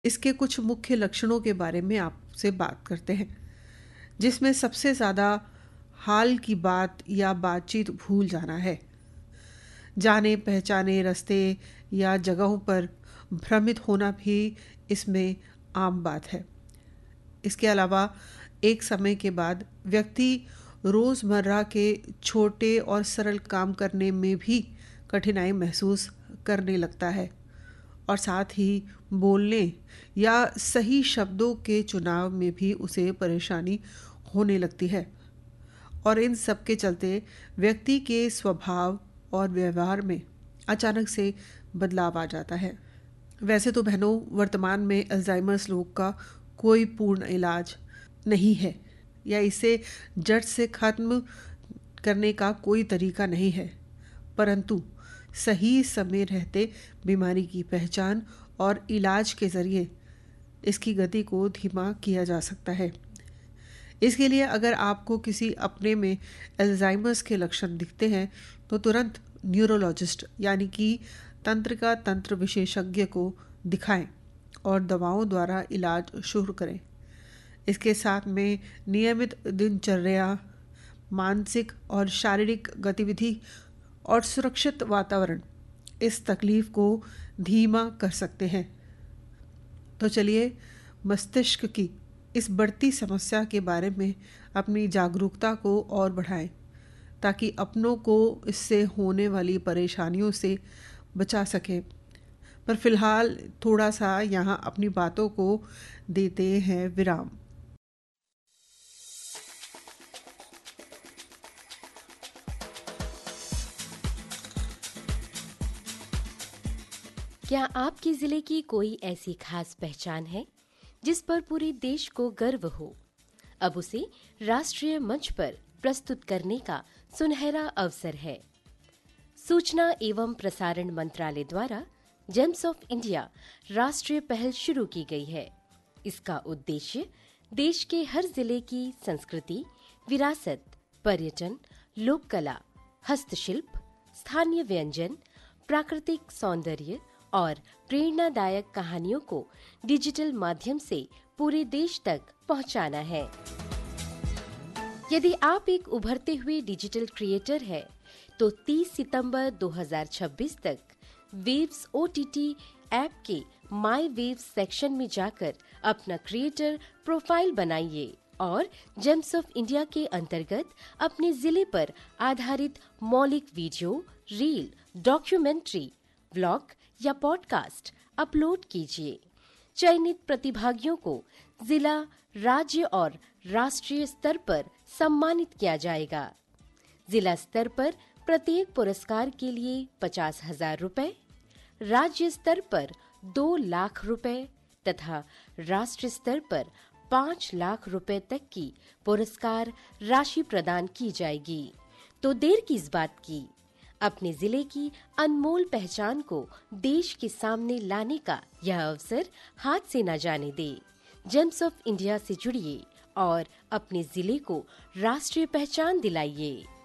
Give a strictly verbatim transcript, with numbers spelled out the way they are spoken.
इसके कुछ मुख्य लक्षणों के बारे में आपसे बात करते हैं, जिसमें सबसे ज़्यादा हाल की बात या बातचीत भूल जाना है। जाने पहचाने रास्ते या जगहों पर भ्रमित होना भी इसमें आम बात है। इसके अलावा एक समय के बाद व्यक्ति रोज़मर्रा के छोटे और सरल काम करने में भी कठिनाई महसूस करने लगता है और साथ ही बोलने या सही शब्दों के चुनाव में भी उसे परेशानी होने लगती है और इन सब के चलते व्यक्ति के स्वभाव और व्यवहार में अचानक से बदलाव आ जाता है। वैसे तो बहनों, वर्तमान में अल्जाइमर्स रोग का कोई पूर्ण इलाज नहीं है या इसे जड़ से खत्म करने का कोई तरीका नहीं है, परंतु सही समय रहते बीमारी की पहचान और इलाज के ज़रिए इसकी गति को धीमा किया जा सकता है। इसके लिए अगर आपको किसी अपने में अल्जाइमर्स के लक्षण दिखते हैं तो तुरंत न्यूरोलॉजिस्ट यानी कि तंत्रिका तंत्र विशेषज्ञ को दिखाएं और दवाओं द्वारा इलाज शुरू करें। इसके साथ में नियमित दिनचर्या, मानसिक और शारीरिक गतिविधि और सुरक्षित वातावरण इस तकलीफ को धीमा कर सकते हैं। तो चलिए मस्तिष्क की इस बढ़ती समस्या के बारे में अपनी जागरूकता को और बढ़ाएं, ताकि अपनों को इससे होने वाली परेशानियों से बचा सकें। पर फिलहाल थोड़ा सा यहाँ अपनी बातों को देते हैं विराम। क्या आपके जिले की कोई ऐसी खास पहचान है जिस पर पूरे देश को गर्व हो? अब उसे राष्ट्रीय मंच पर प्रस्तुत करने का सुनहरा अवसर है। सूचना एवं प्रसारण मंत्रालय द्वारा जेम्स ऑफ इंडिया राष्ट्रीय पहल शुरू की गई है। इसका उद्देश्य देश के हर जिले की संस्कृति, विरासत, पर्यटन, लोक कला, हस्तशिल्प, स्थानीय व्यंजन, प्राकृतिक सौंदर्य और प्रेरणादायक कहानियों को डिजिटल माध्यम से पूरे देश तक पहुंचाना है। यदि आप एक उभरते हुए डिजिटल क्रिएटर हैं, तो तीस सितंबर दो हज़ार छब्बीस तक वेव्स ओटीटी ऐप के माय वेव्स सेक्शन में जाकर अपना क्रिएटर प्रोफाइल बनाइए और जेम्स ऑफ इंडिया के अंतर्गत अपने जिले पर आधारित मौलिक वीडियो, रील, डॉक्यूमेंट्री, व्लॉग या पॉडकास्ट अपलोड कीजिए। चयनित प्रतिभागियों को जिला, राज्य और राष्ट्रीय स्तर पर सम्मानित किया जाएगा। जिला स्तर पर प्रत्येक पुरस्कार के लिए पचास हजार रुपए, राज्य स्तर पर दो लाख रुपए तथा राष्ट्रीय स्तर पर पाँच लाख रुपए तक की पुरस्कार राशि प्रदान की जाएगी। तो देर किस बात की, अपने जिले की अनमोल पहचान को देश के सामने लाने का यह अवसर हाथ से न जाने दे। जेम्स ऑफ इंडिया से जुड़िए और अपने जिले को राष्ट्रीय पहचान दिलाइए।